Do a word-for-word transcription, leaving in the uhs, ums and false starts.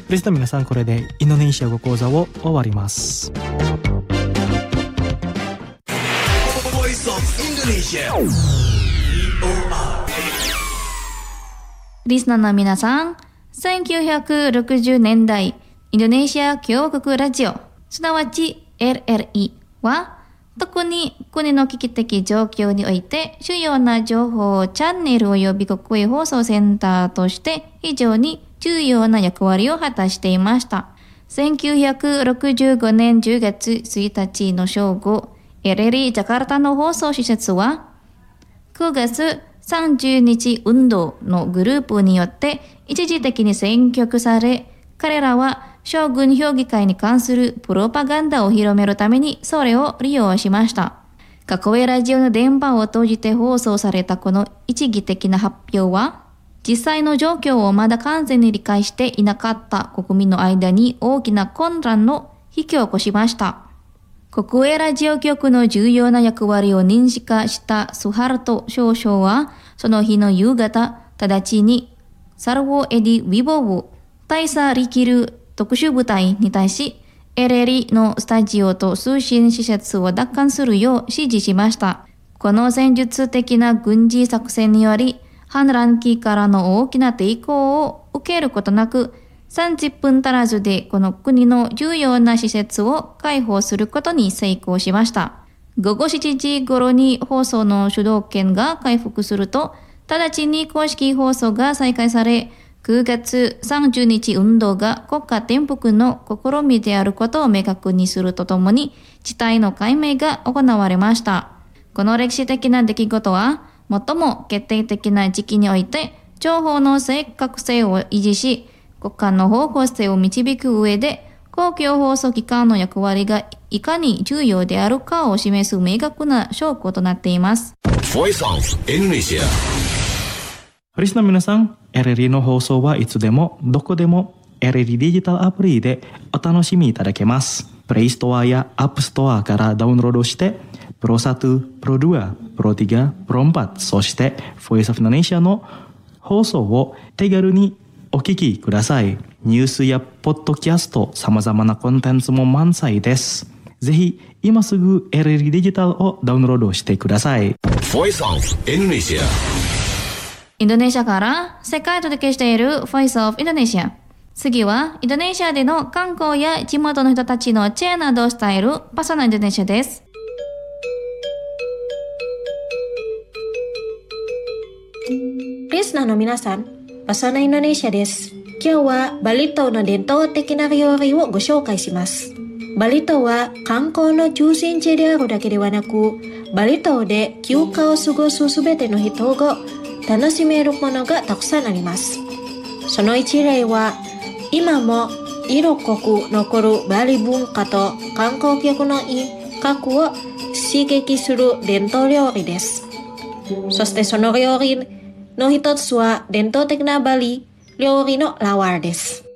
リスナーの皆さん、これでインドネシア語講座を終わります。 リスナーの皆さん、せんきゅうひゃくろくじゅうねんだいインドネシア共和国ラジオ、すなわち エルエルイ は、特に国の危機的状況において主要な情報チャンネル及び国営放送センターとして非常に重要な役割を果たしていました。せんきゅうひゃくろくじゅうごねんじゅうがつついたちの正午、エルエルイ ジャカルタの放送施設はくがつさんじゅうにち運動のグループによって一時的に占拠され、彼らは将軍評議会に関するプロパガンダを広めるためにそれを利用しました。各営ラジオの電波を通じて放送されたこの一義的な発表は、実際の状況をまだ完全に理解していなかった国民の間に大きな混乱を引き起こしました。国営ラジオ局の重要な役割を認識したスハルト少将は、その日の夕方、直ちにサルボエディ・ウィボブ大佐力る特殊部隊に対し、エルエルイ のスタジオと通信施設を奪還するよう指示しました。この戦術的な軍事作戦により、反乱期からの大きな抵抗を受けることなく、さんじゅっぷん足らずでこの国の重要な施設を開放することに成功しました。ごごしちじ頃に放送の主導権が回復すると、直ちに公式放送が再開され、くがつさんじゅうにち運動が国家転覆の試みであることを明確にするとともに、事態の解明が行われました。この歴史的な出来事は、最も決定的な時期において、情報の正確性を維持し、国家の方向性を導く上で、公共放送機関の役割がいかに重要であるかを示す明確な証拠となっています。 Voice of Indonesia。 リスナーの皆さん、エルエルイ の放送はいつでもどこでも エルエルイ デジタルアプリでお楽しみいただけます。プレイストアやアップストアからダウンロードして、プロワン、プロツー、プロスリー、プロフォー、そして Voice of Indonesia の放送を手軽にお聞きください。ニュースやポッドキャスト、様々なコンテンツも満載です。ぜひ今すぐ エルエルイ デジタルをダウンロードしてください。 Voice of Indonesia。 インドネシアから世界と届けしている Voice of Indonesia。次はインドネシアでの観光や地元の人たちの知恵などを伝えるパサナインドネシアです。 リスナーの皆さん、パサナインドネシアです。今日はバリ島の伝統的な料理をご紹介します。バリ島は観光の中心地であるだけではなく、バリ島で休暇を過ごすすべての人が楽しめるものがたくさんあります。その一例は、今も色濃く残るバリ文化と観光客の味覚を刺激する伝統料理です。そしてその料理の一つは伝統的なバリ料理のラワーです。